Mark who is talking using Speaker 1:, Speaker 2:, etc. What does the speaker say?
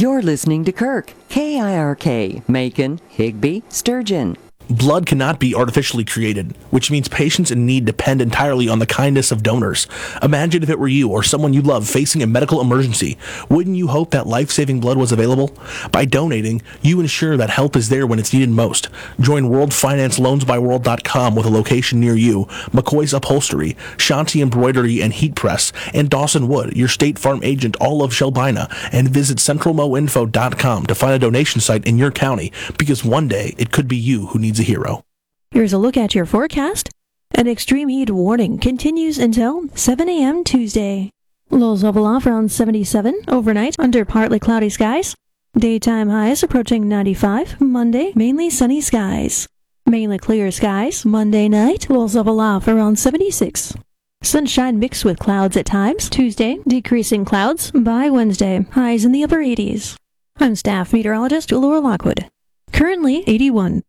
Speaker 1: You're listening to Kirk, KIRK, Macon, Higbee, Sturgeon.
Speaker 2: Blood cannot be artificially created, which means patients in need depend entirely on the kindness of donors. Imagine if it were you or someone you love facing a medical emergency. Wouldn't you hope that life-saving blood was available? By donating, you ensure that help is there when it's needed most. Join World Finance LoansByWorld.com with a location near you, McCoy's Upholstery, Shanti Embroidery and Heat Press, and Dawson Wood, your State Farm agent all of Shelbina, and visit CentralMoInfo.com to find a donation site in your county, because one day it could be you who needs a hero.
Speaker 3: Here's a look at your forecast. An extreme heat warning continues until 7 a.m. Tuesday. Lows level off around 77 overnight under partly cloudy skies. Daytime highs approaching 95. Monday, mainly sunny skies. Mainly clear skies. Monday night, lows level off around 76. Sunshine mixed with clouds at times. Tuesday, decreasing clouds. By Wednesday, highs in the upper 80s. I'm staff meteorologist Laura Lockwood. Currently 81.